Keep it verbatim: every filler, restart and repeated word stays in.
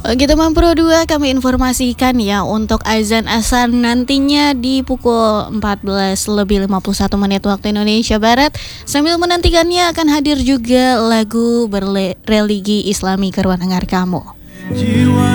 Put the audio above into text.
Oke teman Pro dua, kami informasikan ya untuk azan asar nantinya di pukul empat belas lebih lima puluh satu menit waktu Indonesia Barat. Sambil menantikannya akan hadir juga lagu berreligi Islami ke ruang dengar kamu. Jiwa